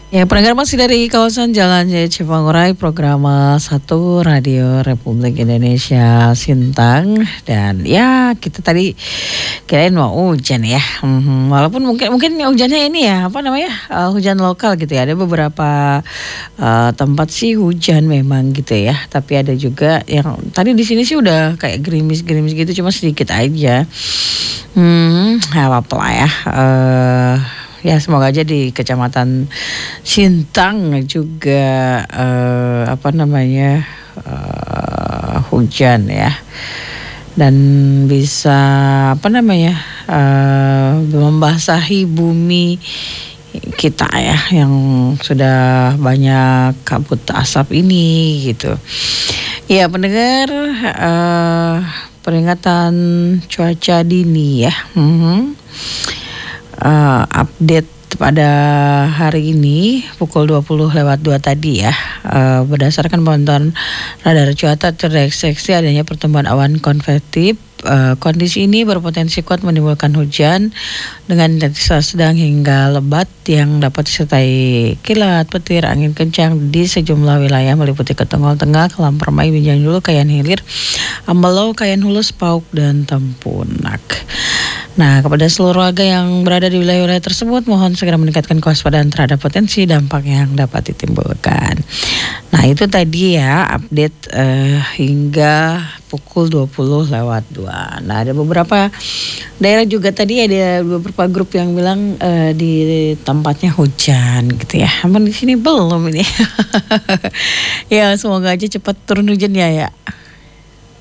Ya, pendengar masih dari kawasan Jalan Jaya Cipangurai, program 1 Radio Republik Indonesia Sintang. Dan ya, kita tadi kirain mau hujan ya. Walaupun mungkin hujannya ini ya, apa namanya? Hujan lokal gitu ya. Ada beberapa tempat sih hujan memang gitu ya. Tapi ada juga yang tadi di sini sih udah kayak gerimis-gerimis gitu, cuma sedikit aja. Apa lah ya. Ya, semoga aja di Kecamatan Sintang juga hujan ya, dan bisa membasahi bumi kita ya yang sudah banyak kabut asap ini gitu. Ya, pendengar, peringatan cuaca dini ya. Update pada hari ini pukul 20:02 tadi ya, berdasarkan pantauan radar cuaca terdeteksi adanya pertumbuhan awan konvektif. Kondisi ini berpotensi kuat menimbulkan hujan dengan intensitas sedang hingga lebat yang dapat disertai kilat, petir, angin kencang di sejumlah wilayah meliputi Ketengol Tengah, Kelam Permai, Binjai Hulu, Kayan Hilir, Ambalo, Kayan Hulus, Pauk, dan Tempunak. Nah, kepada seluruh warga yang berada di wilayah-wilayah tersebut, mohon segera meningkatkan kewaspadaan terhadap potensi dampak yang dapat ditimbulkan. Nah, itu tadi ya update hingga pukul 20:02. Nah, ada beberapa daerah juga tadi, ada beberapa grup yang bilang di tempatnya hujan gitu ya. Emang di sini belum ini. Ya, semoga aja cepat turun hujannya ya.